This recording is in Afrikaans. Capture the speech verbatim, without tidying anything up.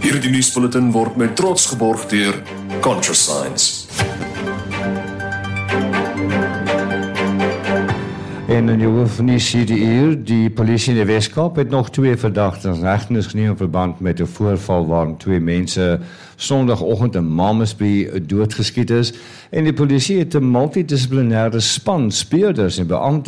Hierdie nuusbulletin word met trots geborg deur ContraScience. En in die hoof van die C D U, die polisie in die Weskaap het nog twee verdagtes in hegtenis geneem in verband met 'n voorval waarin twee mense Sondagoggend in Malmesbury doodgeskiet is. En die polisie het 'n multidissiplinêre span speurders en beampte